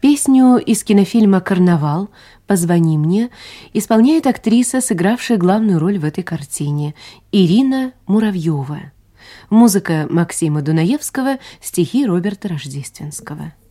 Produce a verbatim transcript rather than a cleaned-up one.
Песню из кинофильма «Карнавал» «Позвони мне» исполняет актриса, сыгравшая главную роль в этой картине, Ирина Муравьева. Музыка Максима Дунаевского, стихи Роберта Рождественского.